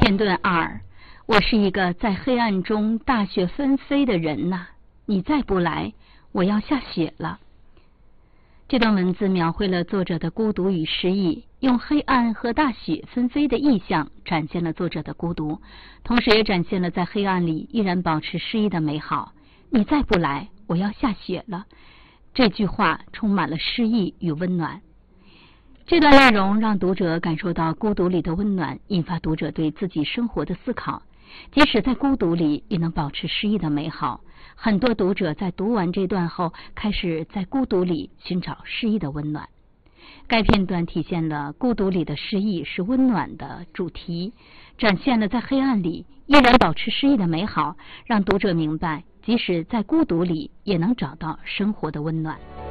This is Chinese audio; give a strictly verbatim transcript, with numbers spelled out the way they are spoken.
片段二，我是一个在黑暗中大雪纷飞的人呐，你再不来，我要下雪了。这段文字描绘了作者的孤独与失意，用黑暗和大雪纷飞的意象展现了作者的孤独，同时也展现了在黑暗里依然保持诗意的美好。你再不来，我要下雪了。这句话充满了诗意与温暖。这段内容让读者感受到孤独里的温暖，引发读者对自己生活的思考。即使在孤独里也能保持诗意的美好。很多读者在读完这段后，开始在孤独里寻找诗意的温暖。该片段体现了孤独里的诗意是温暖的主题，展现了在黑暗里依然保持诗意的美好，让读者明白即使在孤独里也能找到生活的温暖。